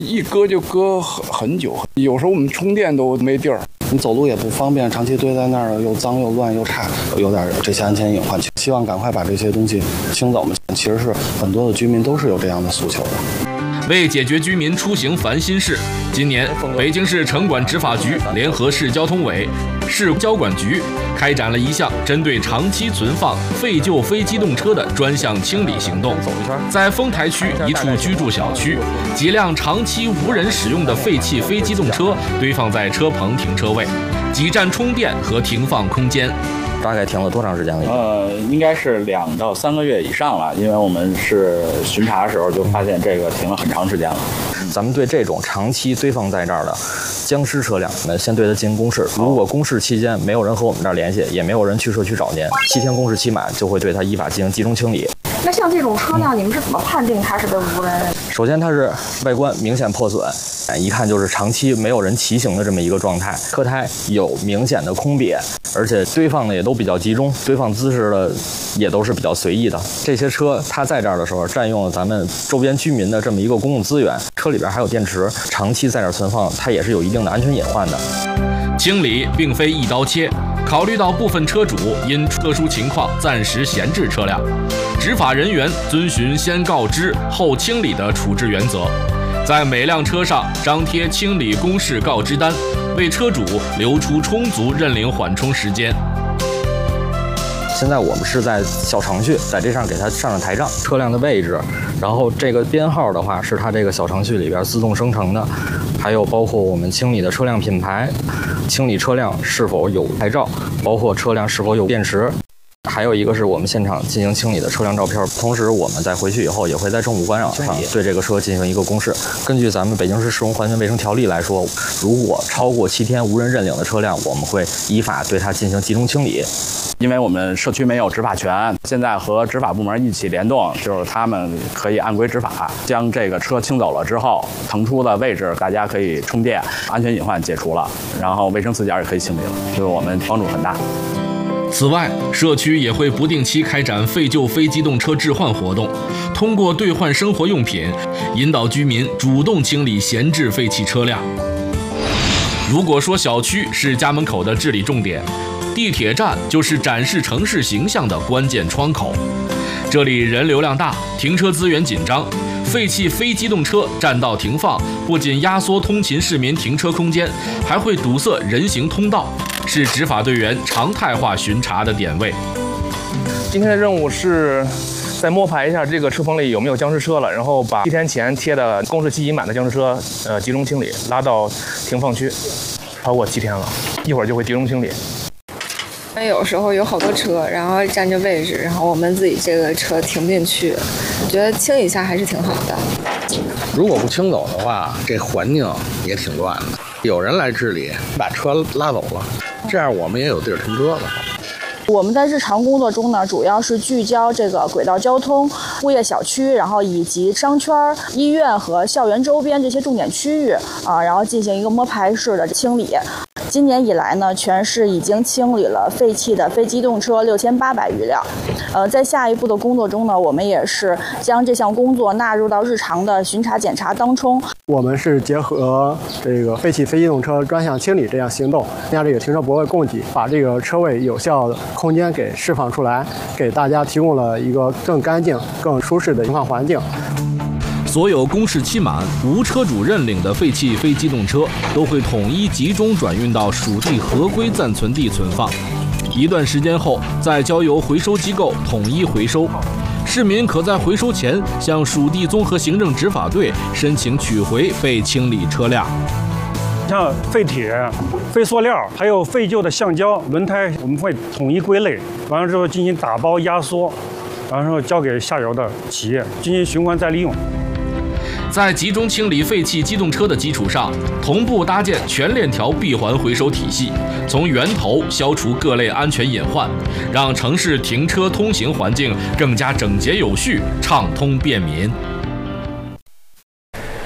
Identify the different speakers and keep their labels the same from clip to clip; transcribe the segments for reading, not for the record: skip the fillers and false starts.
Speaker 1: 一搁就搁很久，有时候我们充电都没地儿。
Speaker 2: 你走路也不方便，长期堆在那儿又脏又乱又差，有点这些安全隐患。希望赶快把这些东西清走嘛。其实是很多的居民都是有这样的诉求的。
Speaker 3: 为解决居民出行烦心事，今年北京市城管执法局联合市交通委、市交管局开展了一项针对长期存放废旧非机动车的专项清理行动。在丰台区一处居住小区，几辆长期无人使用的废弃非机动车堆放在车棚停车位，几站充电和停放空间。
Speaker 2: 大概停了多长时间了？
Speaker 4: 应该是2到3个月以上了，因为我们是巡查的时候就发现这个停了很长时间了。
Speaker 2: 咱们对这种长期堆放在这儿的僵尸车辆，先对它进行公示。如果公示期间没有人和我们这儿联系，也没有人去社区找您，7天公示期满，就会对它依法进行集中清理。
Speaker 5: 那像这种车辆，你们是怎么判定它是被无人？
Speaker 2: 首先，它是外观明显破损，一看就是长期没有人骑行的这么一个状态。车胎有明显的空瘪，而且堆放的也都比较集中，堆放姿势的也都是比较随意的。这些车它在这儿的时候，占用了咱们周边居民的这么一个公共资源，车里边还有电池，长期在这儿存放，它也是有一定的安全隐患的。
Speaker 3: 清理并非一刀切，考虑到部分车主因特殊情况暂时闲置车辆，执法人员遵循先告知后清理的处置原则，在每辆车上张贴清理公示告知单，为车主留出充足认领缓冲时间。
Speaker 2: 现在我们是在小程序，在这上给它上台账，车辆的位置，然后这个编号的话是它这个小程序里边自动生成的，还有包括我们清理的车辆品牌，清理车辆是否有牌照，包括车辆是否有电池，还有一个是我们现场进行清理的车辆照片。同时我们在回去以后也会在政务官网上对这个车进行一个公示。根据咱们北京市市容环境卫生条例来说，如果超过7天无人认领的车辆，我们会依法对它进行集中清理。
Speaker 4: 因为我们社区没有执法权，现在和执法部门一起联动，就是他们可以按规执法，将这个车清走了之后，腾出的位置大家可以充电，安全隐患解除了，然后卫生死角也可以清理了，对我们帮助很大。
Speaker 3: 此外，社区也会不定期开展废旧非机动车置换活动，通过兑换生活用品，引导居民主动清理闲置废弃车辆。如果说小区是家门口的治理重点，地铁站就是展示城市形象的关键窗口。这里人流量大，停车资源紧张，废弃非机动车占道停放，不仅压缩通勤市民停车空间，还会堵塞人行通道，是执法队员常态化巡查的点位。
Speaker 6: 今天的任务是再摸排一下这个车棚里有没有僵尸车了，然后把7天前贴的公示期已满的僵尸车集中清理，拉到停放区。超过7天了，一会儿就会集中清理。
Speaker 7: 有时候有好多车，然后占着位置，然后我们自己这个车停不进去，我觉得清一下还是挺好的。
Speaker 8: 如果不清走的话，这环境也挺乱的。有人来治理，把车拉走了，这样我们也有地儿停车了。
Speaker 5: 我们在日常工作中呢，主要是聚焦这个轨道交通、物业小区，然后以及商圈、医院和校园周边这些重点区域然后进行一个摸排式的清理。今年以来呢，全市已经清理了废弃的非机动车6800余辆。在下一步的工作中呢，我们也是将这项工作纳入到日常的巡查检查当中。
Speaker 9: 我们是结合这个废弃非机动车专项清理这样行动，将这个停车泊位供给，把这个车位有效的空间给释放出来，给大家提供了一个更干净、更舒适的停放环境。
Speaker 3: 所有公示期满、无车主认领的废弃非机动车都会统一集中转运到属地合规暂存地存放，一段时间后再交由回收机构统一回收。市民可在回收前向属地综合行政执法队申请取回被清理车辆。
Speaker 10: 像废铁、废塑料，还有废旧的橡胶轮胎，我们会统一归类，完了之后进行打包压缩，然后交给下游的企业进行循环再利用。
Speaker 3: 在集中清理废弃机动车的基础上，同步搭建全链条闭环回收体系，从源头消除各类安全隐患，让城市停车通行环境更加整洁有序、畅通便民。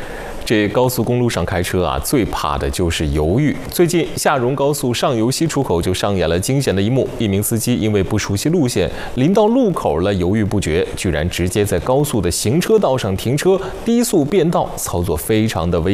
Speaker 11: 这高速公路上开车啊，最怕的就是犹豫。最近，下荣高速上游西出口就上演了惊险的一幕：一名司机因为不熟悉路线，临到路口了犹豫不决，居然直接在高速的行车道上停车，低速变道，操作非常的危险。